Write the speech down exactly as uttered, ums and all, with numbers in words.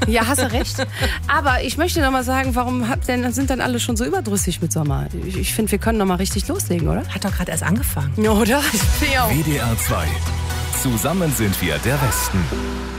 Ja, hast du recht. Aber ich möchte noch mal sagen, warum habt denn, sind dann alle schon so überdrüssig mit Sommer? Ich, ich finde, wir können noch mal richtig loslegen, oder? Hat doch gerade erst angefangen. Oder? Ich bin ja auch. W D R zwei. Zusammen sind wir der Westen.